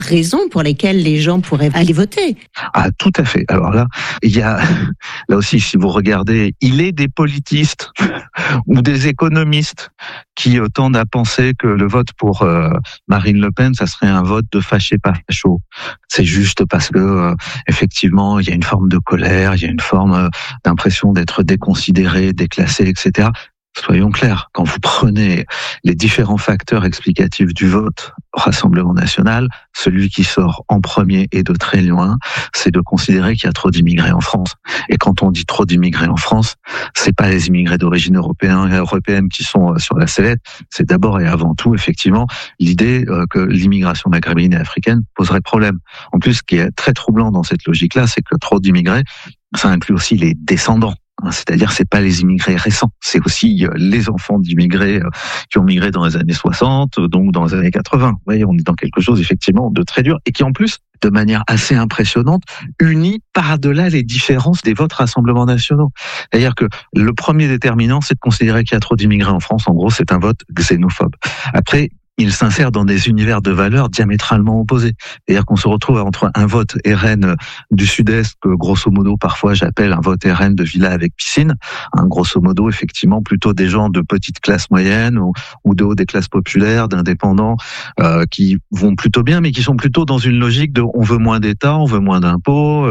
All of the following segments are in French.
raisons pour lesquelles les gens pourraient aller voter. Ah, tout à fait. Alors là, il y a, là aussi, si vous regardez, il est des politistes ou des économistes qui tendent à penser que le vote pour Marine Le Pen, ça serait un vote de fâché pas facho. C'est juste parce que effectivement, il y a une forme de colère, il y a une forme d'impression d'être déconsidéré, déclassé, etc. Soyons clairs, quand vous prenez les différents facteurs explicatifs du vote au Rassemblement national, celui qui sort en premier et de très loin, c'est de considérer qu'il y a trop d'immigrés en France. Et quand on dit trop d'immigrés en France, c'est pas les immigrés d'origine européenne qui sont sur la sellette, c'est d'abord et avant tout, effectivement, l'idée que l'immigration maghrébine et africaine poserait problème. En plus, ce qui est très troublant dans cette logique-là, c'est que trop d'immigrés, ça inclut aussi les descendants. C'est-à-dire, c'est pas les immigrés récents, c'est aussi les enfants d'immigrés qui ont migré dans les années 60, donc dans les années 80. Vous voyez, on est dans quelque chose, effectivement, de très dur et qui, en plus, de manière assez impressionnante, unit par-delà les différences des votes rassemblements nationaux. C'est-à-dire que le premier déterminant, c'est de considérer qu'il y a trop d'immigrés en France. En gros, c'est un vote xénophobe. Après, il s'insère dans des univers de valeurs diamétralement opposés. C'est-à-dire qu'on se retrouve entre un vote RN du Sud-Est, que grosso modo, parfois j'appelle un vote RN de villa avec piscine, grosso modo, effectivement, plutôt des gens de petite classe moyenne ou de haut des classes populaires, d'indépendants, qui vont plutôt bien, mais qui sont plutôt dans une logique de on veut moins d'État, on veut moins d'impôts,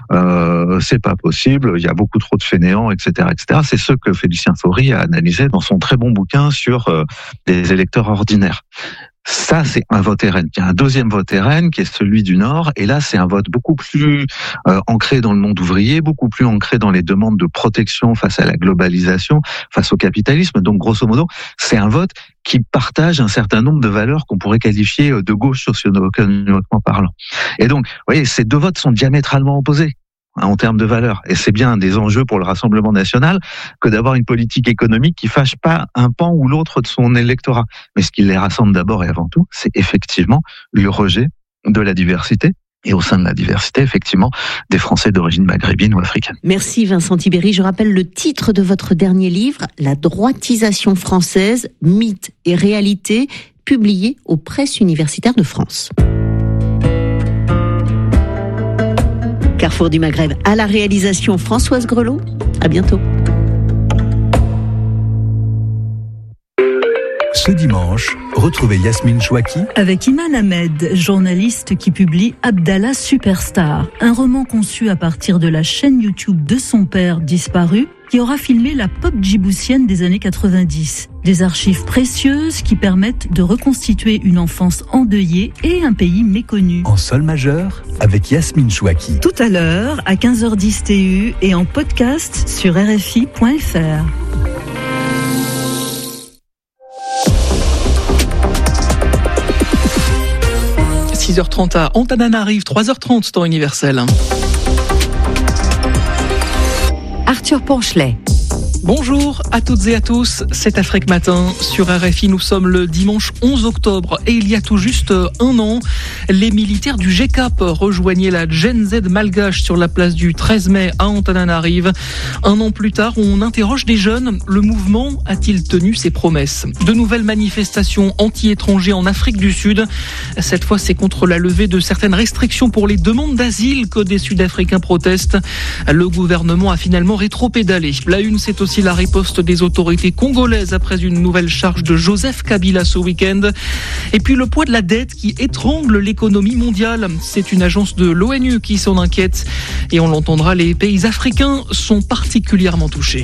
c'est pas possible, il y a beaucoup trop de fainéants, etc., etc. C'est ce que Félicien Faury a analysé dans son très bon bouquin sur les électeurs ordinaires. Ça, c'est un vote RN. Il y a un deuxième vote RN qui est celui du Nord. Et là, c'est un vote beaucoup plus ancré dans le monde ouvrier, beaucoup plus ancré dans les demandes de protection face à la globalisation, face au capitalisme. Donc, grosso modo, c'est un vote qui partage un certain nombre de valeurs qu'on pourrait qualifier de gauche socio-économiquement parlant. Et donc, vous voyez, ces deux votes sont diamétralement opposés en termes de valeurs. Et c'est bien un des enjeux pour le Rassemblement national que d'avoir une politique économique qui fâche pas un pan ou l'autre de son électorat. Mais ce qui les rassemble d'abord et avant tout, c'est effectivement le rejet de la diversité. Et au sein de la diversité, effectivement, des Français d'origine maghrébine ou africaine. Merci Vincent Tibéri. Je rappelle le titre de votre dernier livre, La droitisation française, mythe et réalité, publié aux Presses universitaires de France. Carrefour du Maghreb, à la réalisation Françoise Grelot. À bientôt. Ce dimanche, retrouvez Yasmine Chouaki avec Iman Ahmed, journaliste qui publie Abdallah Superstar, un roman conçu à partir de la chaîne YouTube de son père disparu, qui aura filmé la pop djiboutienne des années 90. Des archives précieuses qui permettent de reconstituer une enfance endeuillée et un pays méconnu. En sol majeur, avec Yasmine Chouaki. Tout à l'heure, à 15h10 TU et en podcast sur RFI.fr. 6h30 à Antananarive, 3h30 temps universel. Arthur Ponchelet. Bonjour à toutes et à tous, c'est Afrique Matin. Sur RFI, nous sommes le dimanche 11 octobre et il y a tout juste un an, les militaires du GCAP rejoignaient la Gen Z malgache sur la place du 13 mai à Antananarive. Un an plus tard, on interroge des jeunes. Le mouvement a-t-il tenu ses promesses ? De nouvelles manifestations anti-étrangers en Afrique du Sud. Cette fois, c'est contre la levée de certaines restrictions pour les demandes d'asile que des Sud-Africains protestent. Le gouvernement a finalement rétropédalé. La une, c'est aussi la riposte des autorités congolaises après une nouvelle charge de Joseph Kabila ce week-end. Et puis le poids de la dette qui étrangle l'économie mondiale. C'est une agence de l'ONU qui s'en inquiète. Et on l'entendra, les pays africains sont particulièrement touchés.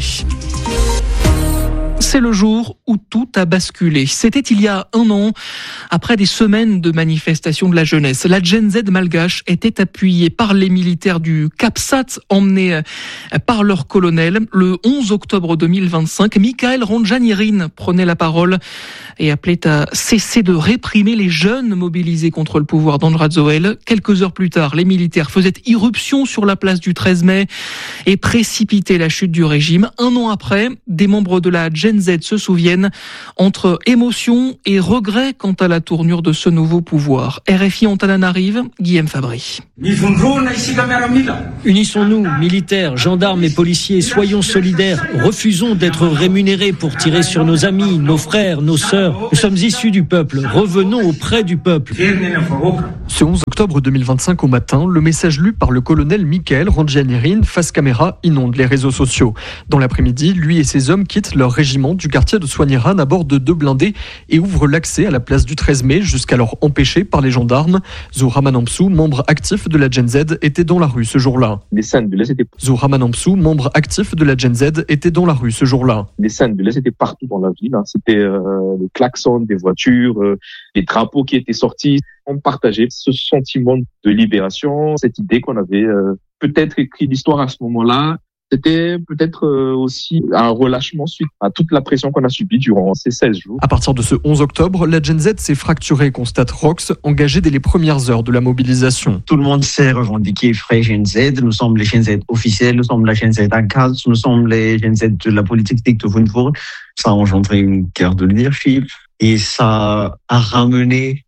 C'est le jour où tout a basculé. C'était il y a un an, après des semaines de manifestations de la jeunesse. La Gen Z malgache était appuyée par les militaires du CAPSAT, emmenés par leur colonel. Le 11 octobre 2025, Michael Ranjanirin prenait la parole et appelait à cesser de réprimer les jeunes mobilisés contre le pouvoir d'Andradzoël. Quelques heures plus tard, les militaires faisaient irruption sur la place du 13 mai et précipitaient la chute du régime. Un an après, des membres de la Gen Gen Z se souviennent, entre émotion et regret quant à la tournure de ce nouveau pouvoir. RFI Antananarive, Guillaume Fabry. Unissons-nous, militaires, gendarmes et policiers, soyons solidaires. Refusons d'être rémunérés pour tirer sur nos amis, nos frères, nos sœurs. Nous sommes issus du peuple. Revenons auprès du peuple. Ce 11 octobre 2025 au matin, le message lu par le colonel Michael Randjianirin face caméra inonde les réseaux sociaux. Dans l'après-midi, lui et ses hommes quittent leur régiment du quartier de Soigniran à bord de 2 blindés et ouvrent l'accès à la place du 13 mai, jusqu'alors empêché par les gendarmes. Zoura Manampsou, membre actif de la Gen Z, était dans la rue ce jour-là. Zoura Manampsou, membre actif de la Gen Z, était dans la rue ce jour-là. Les scènes de l'Est étaient partout dans la ville. C'était le klaxon des voitures, les drapeaux qui étaient sortis. On partageait ce sentiment de libération, cette idée qu'on avait peut-être écrit l'histoire à ce moment-là. C'était peut-être aussi un relâchement suite à toute la pression qu'on a subie durant ces 16 jours. À partir de ce 11 octobre, la Gen Z s'est fracturée, constate Rox, engagé dès les premières heures de la mobilisation. Tout le monde s'est revendiqué frère Gen Z. Nous sommes les Gen Z officiels, nous sommes la Gen Z en case, nous sommes les Gen Z de la politique dictaphone. Ça a engendré une guerre de leadership et ça a ramené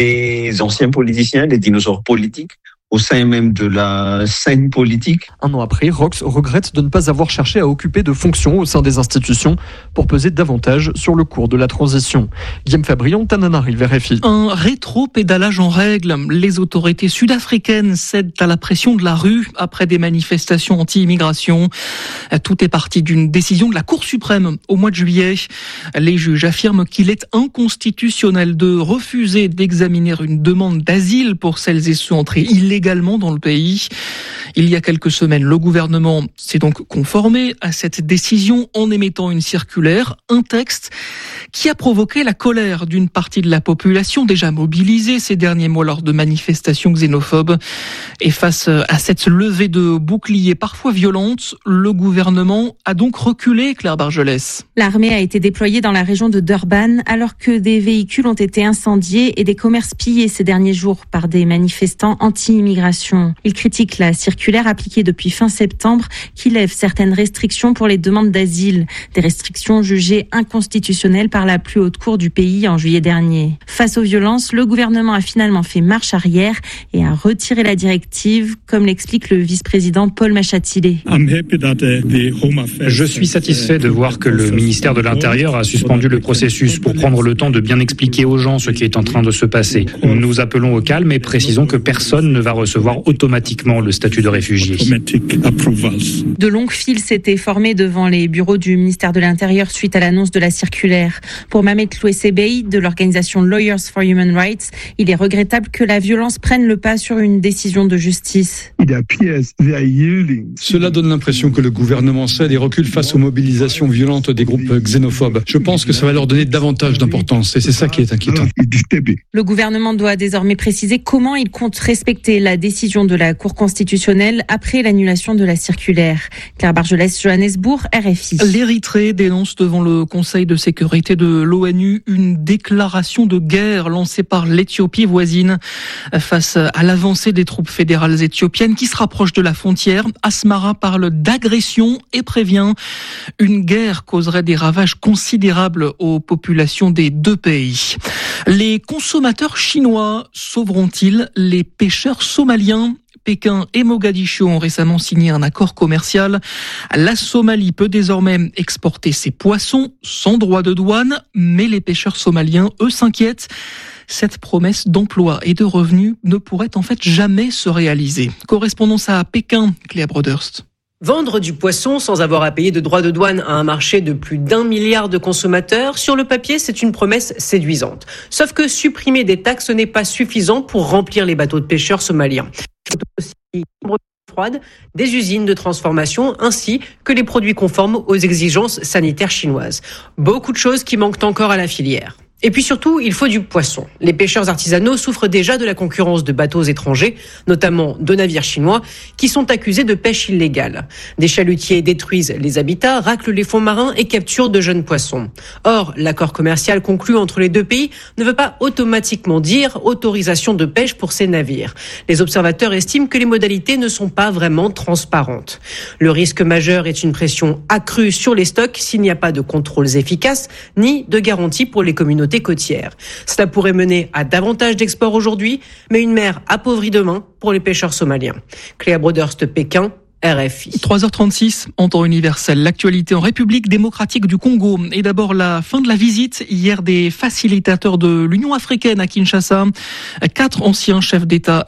les anciens politiciens, les dinosaures politiques, au sein même de la scène politique. Un an après, Rox regrette de ne pas avoir cherché à occuper de fonctions au sein des institutions pour peser davantage sur le cours de la transition. Guillaume Fabry, Antananarive, RFI. Un rétro-pédalage en règle. Les autorités sud-africaines cèdent à la pression de la rue après des manifestations anti-immigration. Tout est parti d'une décision de la Cour suprême au mois de juillet. Les juges affirment qu'il est inconstitutionnel de refuser d'examiner une demande d'asile pour celles et ceux entrés illégalement dans le pays. Il y a quelques semaines, le gouvernement s'est donc conformé à cette décision en émettant une circulaire, un texte qui a provoqué la colère d'une partie de la population déjà mobilisée ces derniers mois lors de manifestations xénophobes. Et face à cette levée de boucliers parfois violente, le gouvernement a donc reculé, Claire Bargelès. L'armée a été déployée dans la région de Durban alors que des véhicules ont été incendiés et des commerces pillés ces derniers jours par des manifestants anti-immigration. Il critique la circulaire appliquée depuis fin septembre qui lève certaines restrictions pour les demandes d'asile, des restrictions jugées inconstitutionnelles par la plus haute cour du pays en juillet dernier. Face aux violences, le gouvernement a finalement fait marche arrière et a retiré la directive, comme l'explique le vice-président Paul Machatilé. Je suis satisfait de voir que le ministère de l'Intérieur a suspendu le processus pour prendre le temps de bien expliquer aux gens ce qui est en train de se passer. Nous appelons au calme et précisons que personne ne va recevoir automatiquement le statut de réfugié. De longues files s'étaient formées devant les bureaux du ministère de l'Intérieur suite à l'annonce de la circulaire. Pour Mamet Louessebei de l'organisation Lawyers for Human Rights, il est regrettable que la violence prenne le pas sur une décision de justice. Cela donne l'impression que le gouvernement cède et recule face aux mobilisations violentes des groupes xénophobes. Je pense que ça va leur donner davantage d'importance et c'est ça qui est inquiétant. Le gouvernement doit désormais préciser comment il compte respecter la décision de la Cour constitutionnelle après l'annulation de la circulaire. Claire Bargelès, Johannesburg, RFI. L'Érythrée dénonce devant le Conseil de sécurité de l'ONU une déclaration de guerre lancée par l'Éthiopie voisine face à l'avancée des troupes fédérales éthiopiennes qui se rapprochent de la frontière. Asmara parle d'agression et prévient une guerre causerait des ravages considérables aux populations des deux pays. Les consommateurs chinois sauveront-ils les pêcheurs somaliens ? Pékin et Mogadiscio ont récemment signé un accord commercial. La Somalie peut désormais exporter ses poissons sans droit de douane, mais les pêcheurs somaliens, eux, s'inquiètent. Cette promesse d'emploi et de revenus ne pourrait en fait jamais se réaliser. Correspondance à Pékin, Cléa Broderst. Vendre du poisson sans avoir à payer de droits de douane à un marché de plus d'1 milliard de consommateurs, sur le papier, c'est une promesse séduisante. Sauf que supprimer des taxes n'est pas suffisant pour remplir les bateaux de pêcheurs somaliens. Aussi froide, des usines de transformation ainsi que les produits conformes aux exigences sanitaires chinoises. Beaucoup de choses qui manquent encore à la filière. Et puis surtout, il faut du poisson. Les pêcheurs artisanaux souffrent déjà de la concurrence de bateaux étrangers, notamment de navires chinois, qui sont accusés de pêche illégale. Des chalutiers détruisent les habitats, raclent les fonds marins et capturent de jeunes poissons. Or, l'accord commercial conclu entre les deux pays ne veut pas automatiquement dire autorisation de pêche pour ces navires. Les observateurs estiment que les modalités ne sont pas vraiment transparentes. Le risque majeur est une pression accrue sur les stocks s'il n'y a pas de contrôles efficaces ni de garanties pour les communautés côtières. Cela pourrait mener à davantage d'exports aujourd'hui, mais une mer appauvrie demain pour les pêcheurs somaliens. Cléa Broderst, Pékin, RFI. 3h36 en temps universel. L'actualité en République démocratique du Congo. Et d'abord la fin de la visite hier des facilitateurs de l'Union africaine à Kinshasa. 4 anciens chefs d'État